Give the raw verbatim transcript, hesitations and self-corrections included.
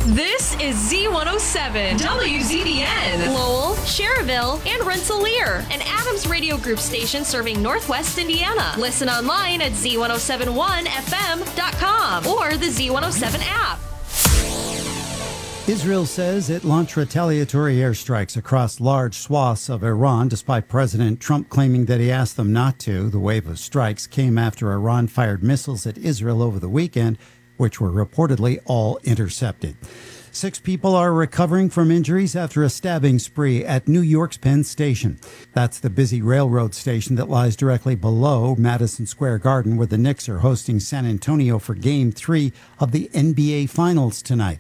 This is Z one oh seven, W Z B N, Lowell, Cherville, and Rensselaer, an Adams Radio Group station serving Northwest Indiana. Listen online at Z one oh seven one F M dot com or the Z one oh seven app. Israel says it launched retaliatory airstrikes across large swaths of Iran, despite President Trump claiming that he asked them not to. The wave of strikes came after Iran fired missiles at Israel over the weekend, which were reportedly all intercepted. Six people are recovering from injuries after a stabbing spree at New York's Penn Station. That's the busy railroad station that lies directly below Madison Square Garden, where the Knicks are hosting San Antonio for Game three of the N B A Finals tonight.